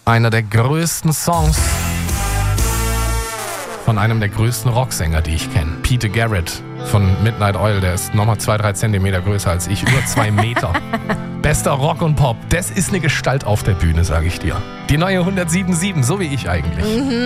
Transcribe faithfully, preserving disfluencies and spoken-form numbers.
Einer der größten Songs von einem der größten Rocksänger, die ich kenne. Peter Garrett von Midnight Oil. Der ist nochmal zwei, drei Zentimeter größer als ich. Über zwei Meter. Bester Rock und Pop. Das ist eine Gestalt auf der Bühne, sage ich dir. Die neue hundertsieben Komma sieben, so wie ich eigentlich. Mhm.